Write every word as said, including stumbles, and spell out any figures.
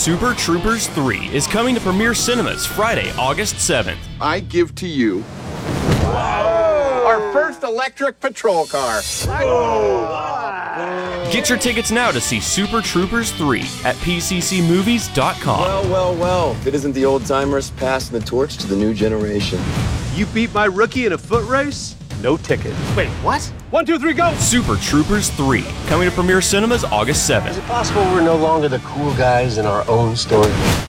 Super Troopers three is coming to Premiere Cinemas Friday, August seventh. I give to you our first electric patrol car. Get your tickets now to see Super Troopers three at P C C movies dot com. Well, well, well. If it isn't the old timers passing the torch to the new generation. You beat my rookie in a foot race? No ticket. Wait, what? One, two, three, go! Super Troopers three, coming to Premiere Cinemas August seventh. Is it possible we're no longer the cool guys in our own story?